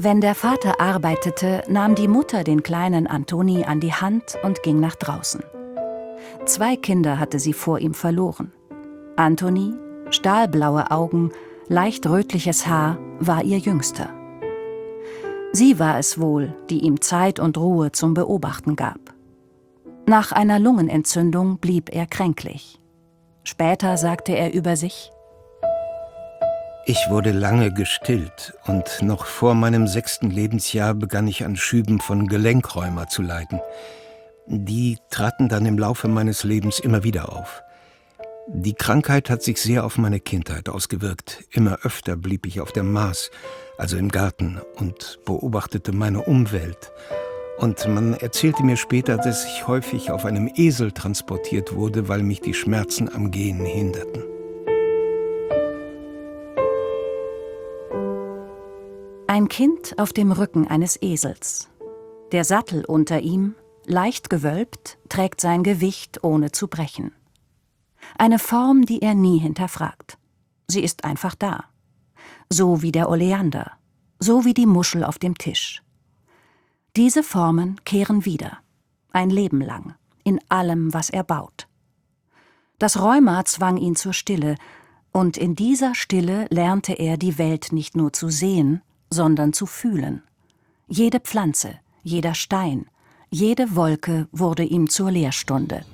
Wenn der Vater arbeitete, nahm die Mutter den kleinen Antoni an die Hand und ging nach draußen. 2 Kinder hatte sie vor ihm verloren. Antoni, stahlblaue Augen, leicht rötliches Haar, war ihr Jüngster. Sie war es wohl, die ihm Zeit und Ruhe zum Beobachten gab. Nach einer Lungenentzündung blieb er kränklich. Später sagte er über sich: Ich wurde lange gestillt und noch vor meinem 6. Lebensjahr begann ich an Schüben von Gelenkrheuma zu leiden. Die traten dann im Laufe meines Lebens immer wieder auf. Die Krankheit hat sich sehr auf meine Kindheit ausgewirkt. Immer öfter blieb ich auf der Maas, also im Garten, und beobachtete meine Umwelt. Und man erzählte mir später, dass ich häufig auf einem Esel transportiert wurde, weil mich die Schmerzen am Gehen hinderten. Ein Kind auf dem Rücken eines Esels. Der Sattel unter ihm, leicht gewölbt, trägt sein Gewicht, ohne zu brechen. Eine Form, die er nie hinterfragt. Sie ist einfach da. So wie der Oleander, so wie die Muschel auf dem Tisch. Diese Formen kehren wieder, ein Leben lang, in allem, was er baut. Das Rheuma zwang ihn zur Stille, und in dieser Stille lernte er, die Welt nicht nur zu sehen, sondern zu fühlen. Jede Pflanze, jeder Stein, jede Wolke wurde ihm zur Lehrstunde.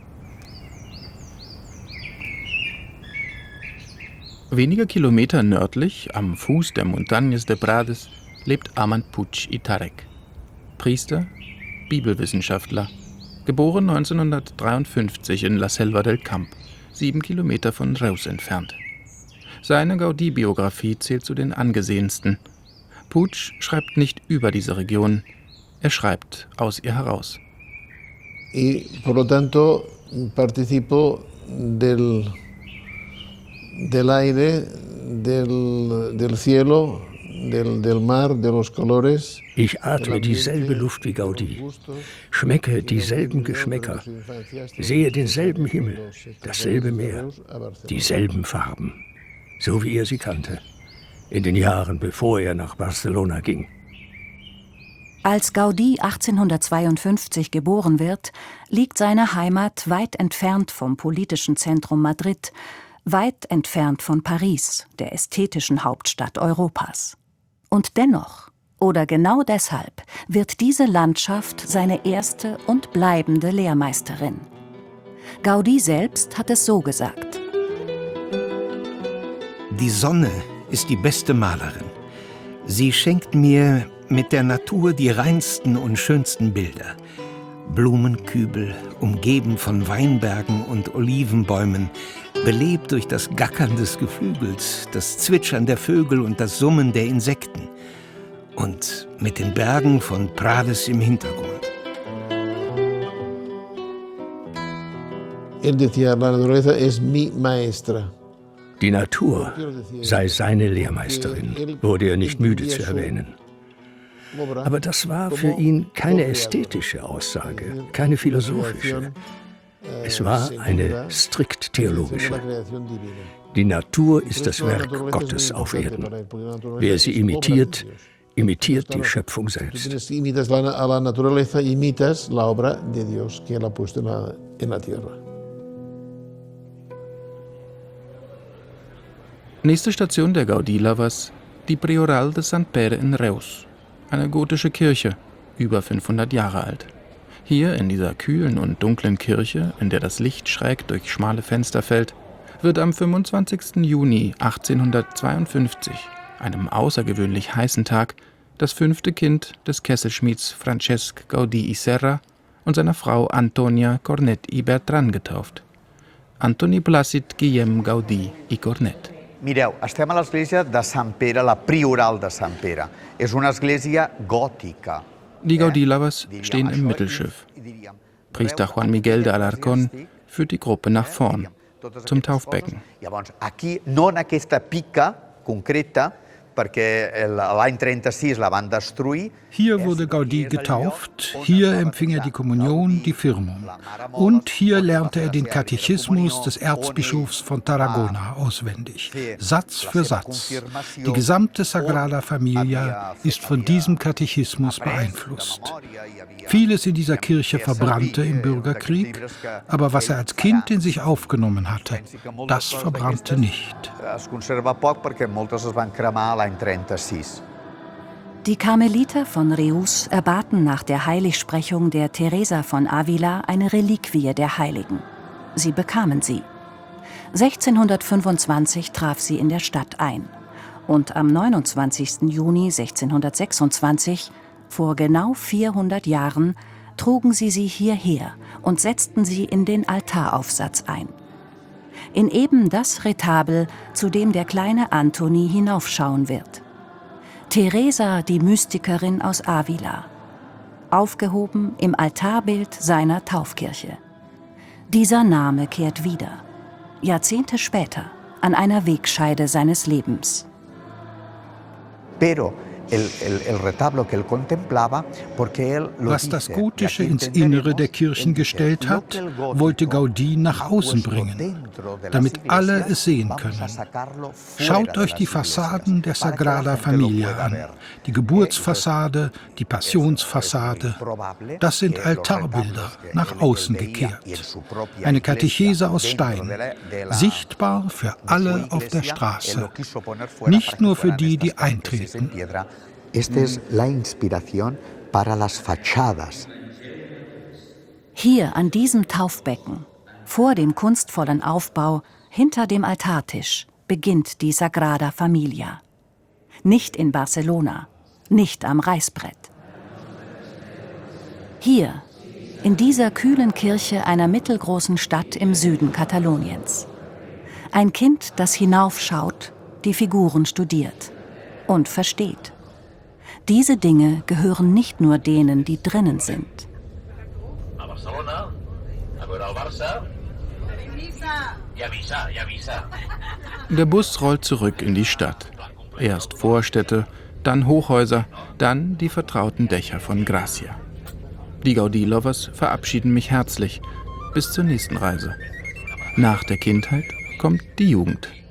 Wenige Kilometer nördlich, am Fuß der Montañas de Prades, lebt Armand Puig i Tarrech. Priester, Bibelwissenschaftler, geboren 1953 in La Selva del Camp, 7 Kilometer von Reus entfernt. Seine Gaudí-Biografie zählt zu den angesehensten. Puig schreibt nicht über diese Region, er schreibt aus ihr heraus. Y por lo tanto participo del aire, del cielo, del mar, de los colores. Ich atme dieselbe Luft wie Gaudí, schmecke dieselben Geschmäcker, sehe denselben Himmel, dasselbe Meer, dieselben Farben, so wie er sie kannte, in den Jahren, bevor er nach Barcelona ging. Als Gaudí 1852 geboren wird, liegt seine Heimat weit entfernt vom politischen Zentrum Madrid, weit entfernt von Paris, der ästhetischen Hauptstadt Europas. Und dennoch, oder genau deshalb, wird diese Landschaft seine erste und bleibende Lehrmeisterin. Gaudí selbst hat es so gesagt: Die Sonne ist die beste Malerin. Sie schenkt mir mit der Natur die reinsten und schönsten Bilder. Blumenkübel, umgeben von Weinbergen und Olivenbäumen, belebt durch das Gackern des Geflügels, das Zwitschern der Vögel und das Summen der Insekten. Und mit den Bergen von Prades im Hintergrund. Él decía, la naturaleza es mi maestra. Die Natur sei seine Lehrmeisterin, wurde er nicht müde zu erwähnen. Aber das war für ihn keine ästhetische Aussage, keine philosophische. Es war eine strikt theologische. Die Natur ist das Werk Gottes auf Erden. Wer sie imitiert, imitiert die Schöpfung selbst. Nächste Station der Gaudí-Lovers, die Prioral de Sant Pere in Reus, eine gotische Kirche, über 500 Jahre alt. Hier in dieser kühlen und dunklen Kirche, in der das Licht schräg durch schmale Fenster fällt, wird am 25. Juni 1852, einem außergewöhnlich heißen Tag, das 5. Kind des Kesselschmieds Francesc Gaudí i Serra und seiner Frau Antonia Cornet i Bertran getauft. Antoni Plàcid Guillem Gaudí i Cornet. Mireu, estem a l'església de Sant Pere, la Prioral de Sant Pere. És una església gòtica. Die Gaudí-Lovers stehen im Mittelschiff. Priester Juan Miguel de Alarcón führt die Gruppe nach vorn, zum Taufbecken. Llavors, aquí, no en aquesta pica concreta, Hier wurde Gaudí getauft, hier empfing er die Kommunion, die Firmung. Und hier lernte er den Katechismus des Erzbischofs von Tarragona auswendig, Satz für Satz. Die gesamte Sagrada Familia ist von diesem Katechismus beeinflusst. Vieles in dieser Kirche verbrannte im Bürgerkrieg, aber was er als Kind in sich aufgenommen hatte, das verbrannte nicht. Die Karmeliter von Reus erbaten nach der Heiligsprechung der Teresa von Avila eine Reliquie der Heiligen. Sie bekamen sie. 1625 traf sie in der Stadt ein. Und am 29. Juni 1626, vor genau 400 Jahren, trugen sie hierher und setzten sie in den Altaraufsatz ein. In eben das Retabel, zu dem der kleine Antoni hinaufschauen wird. Teresa, die Mystikerin aus Avila, aufgehoben im Altarbild seiner Taufkirche. Dieser Name kehrt wieder, Jahrzehnte später, an einer Wegscheide seines Lebens. Was das Gotische ins Innere der Kirchen gestellt hat, wollte Gaudí nach außen bringen, damit alle es sehen können. Schaut euch die Fassaden der Sagrada Familia an. Die Geburtsfassade, die Passionsfassade. Das sind Altarbilder, nach außen gekehrt. Eine Katechese aus Stein, sichtbar für alle auf der Straße, nicht nur für die, die eintreten. Esta es la inspiración para las fachadas. Hier an diesem Taufbecken, vor dem kunstvollen Aufbau, hinter dem Altartisch, beginnt die Sagrada Familia. Nicht in Barcelona, nicht am Reißbrett. Hier, in dieser kühlen Kirche einer mittelgroßen Stadt im Süden Kataloniens. Ein Kind, das hinaufschaut, die Figuren studiert und versteht. Diese Dinge gehören nicht nur denen, die drinnen sind. Der Bus rollt zurück in die Stadt. Erst Vorstädte, dann Hochhäuser, dann die vertrauten Dächer von Gracia. Die Gaudí-Lovers verabschieden mich herzlich. Bis zur nächsten Reise. Nach der Kindheit kommt die Jugend.